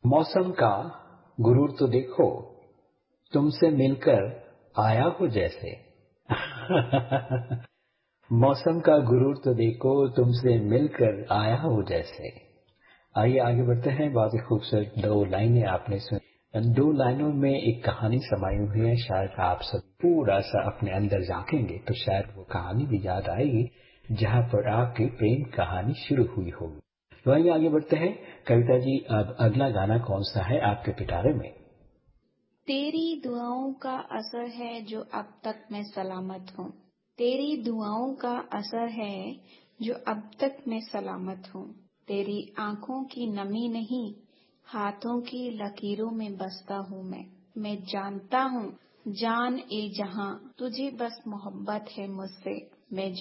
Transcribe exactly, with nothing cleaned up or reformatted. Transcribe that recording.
मौसम का गुरूर तो देखो, तुमसे मिलकर आया हो जैसे। मौसम का गुरूर तो देखो, तुमसे मिलकर आया हो जैसे। आइए आगे बढ़ते हैं। बहुत ही खूबसूरत दो लाइनें आपने सुनी। दो लाइनों में एक कहानी समाई हुई है। शायद आप सब पूरा सा अपने अंदर झांकेंगे तो शायद वो कहानी भी याद आएगी जहाँ पर आपकी प्रेम कहानी शुरू हुई होगी। तो आइए आगे बढ़ते हैं। कविता जी, अब अगला गाना कौन सा है आपके पिटारे में? तेरी दुआओं का असर है जो अब तक मैं सलामत हूँ। तेरी दुआओं का असर है जो अब तक मैं सलामत हूँ। तेरी आंखों की नमी नहीं, हाथों की लकीरों में बसता हूँ मैं। मैं जानता हूँ जान ए जहां तुझे बस मोहब्बत है मुझसे। मैं